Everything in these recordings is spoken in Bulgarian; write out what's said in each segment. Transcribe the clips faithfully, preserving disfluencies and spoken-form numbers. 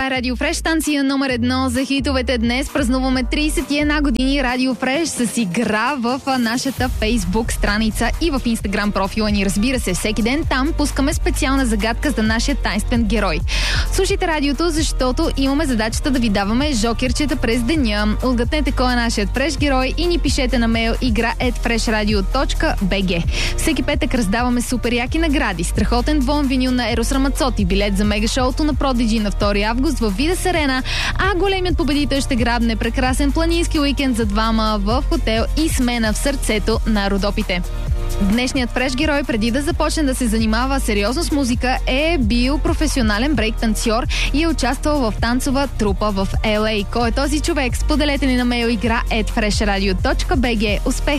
Това е Радио Фреш, станция номер едно за хитовете. Днес празнуваме трийсет и една години Радио Фреш с игра в нашата Фейсбук страница и в Инстаграм профила ни. Разбира се, всеки ден там пускаме специална загадка за нашия тайнствен герой. Слушайте радиото, защото имаме задачата да ви даваме жокерчета през деня. Отгаднете кой е нашият фреш герой и ни пишете на мейл игра ет фреш радио точка би джи. Всеки петък раздаваме супер яки награди. Страхотен двоен винил на Ерос Рамацоти, билет за мега шоуто на Продиджи на втори август в Видас Арена, а големият победител ще грабне прекрасен планински уикенд за двама в хотел и смена в сърцето на Родопите. Днешният фреш герой, преди да започне да се занимава сериозно с музика, е бил професионален брейк-танцор и е участвал в танцова трупа в Ел Ей. Кой е този човек? Споделете ни на мейл игра ет фреш радио точка би джи. Успех!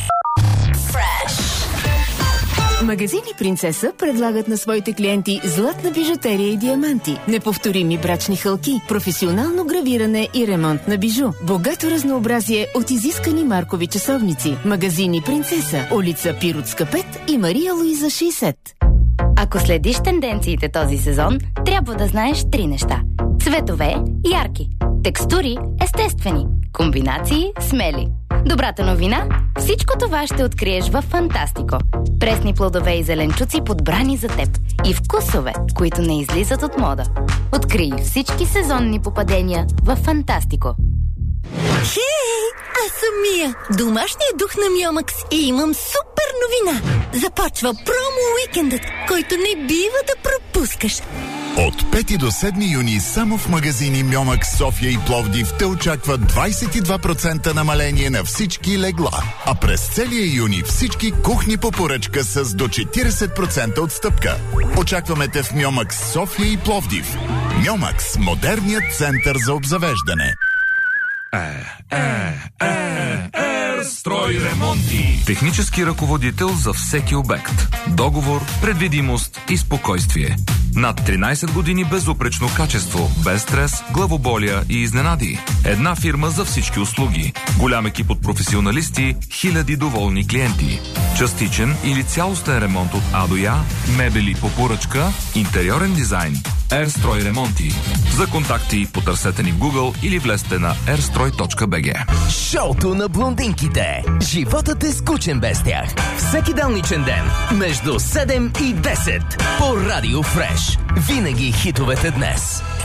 Магазини Принцеса предлагат на своите клиенти златна бижутерия и диаманти, неповторими брачни хълки, професионално гравиране и ремонт на бижу, богато разнообразие от изискани маркови часовници. Магазини Принцеса, улица Пиротска пет и Мария Луиза шейсет. Ако следиш тенденциите този сезон, трябва да знаеш три неща. Цветове – ярки, текстури – естествени, комбинации – смели. Добрата новина – всичко това ще откриеш във Фантастико. Пресни плодове и зеленчуци, подбрани за теб. И вкусове, които не излизат от мода. Открий всички сезонни попадения във Фантастико. Хей, аз съм Мия, домашният дух на Миомакс, и имам супер новина. Започва промо-уикендът, който не бива да пропускаш. От пети до седми юни само в магазини Мьомакс, София и Пловдив те очаква двайсет и два процента намаление на всички легла. А през целия юни всички кухни по поръчка с до четирийсет процента отстъпка. Очакваме те в Мьомакс, София и Пловдив. Мьомакс – модерният център за обзавеждане. Е, е, е, е, строй ремонти. Технически ръководител за всеки обект. Договор, предвидимост и спокойствие. Над тринайсет години безупречно качество, без стрес, главоболия и изненади. Една фирма за всички услуги. Голям екип от професионалисти, хиляди доволни клиенти. Частичен или цялостен ремонт от А до Я, мебели по поръчка, интериорен дизайн. Ерстрой ремонти. За контакти потърсете ни в Google или влезте на ерстрой точка би джи. Шоуто на блондинките. Животът е скучен без тях. Всеки делничен ден между седем и десет по Радио Фреш. Винаги хитовете днес.